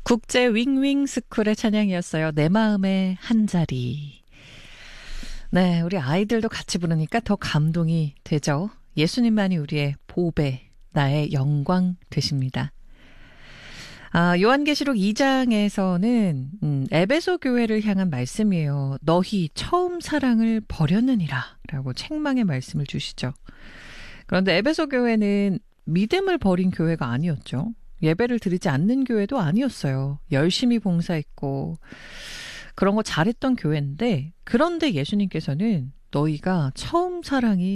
국제 윙윙 스쿨의 찬양이었어요. 내 마음의 한 자리. 네, 우리 아이들도 같이 부르니까 더 감동이 되죠. 예수님만이 우리의 보배, 나의 영광 되십니다. 요한계시록 2장에서는 에베소 교회를 향한 말씀이에요. 너희 처음 사랑을 버렸느니라 라고 책망의 말씀을 주시죠. 그런데 에베소 교회는 믿음을 버린 교회가 아니었죠. 예배를 드리지 않는 교회도 아니었어요. 열심히 봉사했고 그런 거 잘했던 교회인데, 그런데 예수님께서는 너희가 처음 사랑이